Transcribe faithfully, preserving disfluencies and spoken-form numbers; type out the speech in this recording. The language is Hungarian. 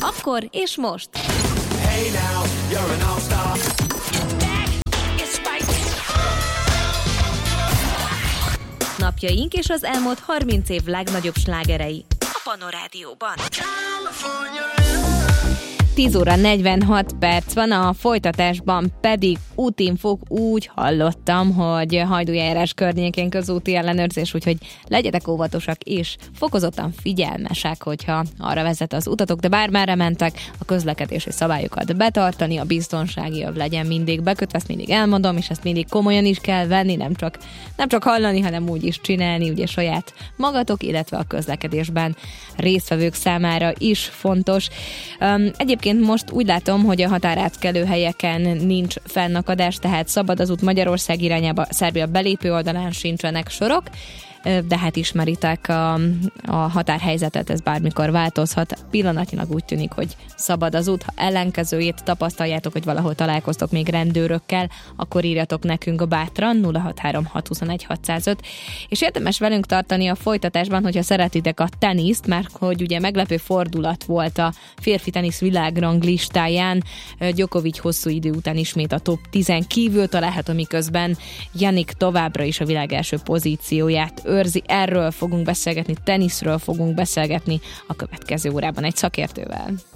Akkor és most. Hey now, you're an all-star. Napjaink és az elmúlt harminc év legnagyobb slágerei a Panorádióban. tíz óra negyvenhat perc van, a folytatásban pedig útinfók. Úgy hallottam, hogy Hajdújárás környékén közúti ellenőrzés, úgyhogy legyetek óvatosak és fokozottan figyelmesek, hogyha arra vezet az utatok, de bár merre mentek, a közlekedési szabályokat betartani, a biztonsági öv legyen mindig bekötve, ezt mindig elmondom, és ezt mindig komolyan is kell venni, nem csak, nem csak hallani, hanem úgy is csinálni, ugye saját magatok, illetve a közlekedésben résztvevők számára is fontos. Um, egyébként most úgy látom, hogy a határátkelő helyeken nincs fennakadás, tehát szabad az út Magyarország irányába, Szerbia belépő oldalán sincsenek sorok, de hát ismeritek a, a határhelyzetet, ez bármikor változhat. Pillanatnyilag úgy tűnik, hogy szabad az út. Ha ellenkezőjét tapasztaljátok, hogy valahol találkoztok még rendőrökkel, akkor írjatok nekünk bátran nulla hat három hat huszonegy hatszázöt, és érdemes velünk tartani a folytatásban, hogyha szeretitek a teniszt, mert hogy ugye meglepő fordulat volt a férfi tenisz világranglistáján. Djokovic hosszú idő után ismét a top tízen kívül található, miközben Jannik továbbra is a világ első pozícióját őrzi. Erről fogunk beszélgetni, teniszről fogunk beszélgetni a következő órában egy szakértővel.